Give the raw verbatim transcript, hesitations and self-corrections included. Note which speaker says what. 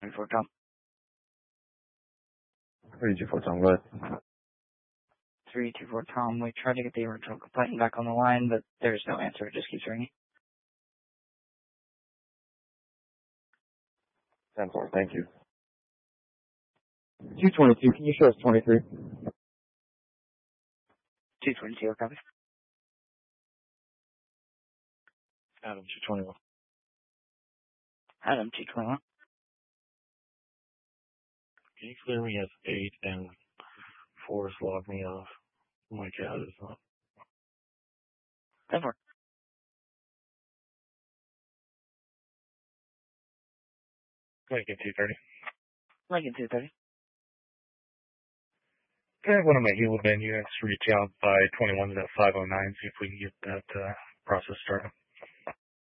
Speaker 1: For Tom.
Speaker 2: three two four Tom, go ahead.
Speaker 1: three two four Tom, we tried to get the original complaint back on the line, but there's no answer. It just keeps ringing.
Speaker 2: ten four, thank you.
Speaker 3: two twenty-two, can you show us twenty-three?
Speaker 1: two twenty-two, copy.
Speaker 2: Adam, two twenty-one.
Speaker 1: Adam, two twenty-one.
Speaker 2: Can you clear me as eight and Forrest log me off? My cat is not.
Speaker 1: ten four.
Speaker 2: Lincoln two thirty.
Speaker 1: Lincoln two thirty.
Speaker 2: Can I have one of my Helo Band units reach out by twenty-one to that five oh nine, see if we can get that uh, process started?